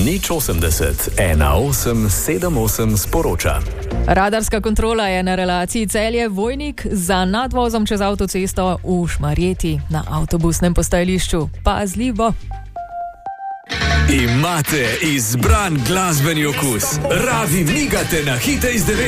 080 1878 sporoča. Radarska kontrola je na relaciji Celje-Vojnik za nadvozom čez avtocesto v Šmarjeti na avtobusnem postajališču. Pazljivo! Imate izbran glasbeni okus. Radi migate na hite iz 90.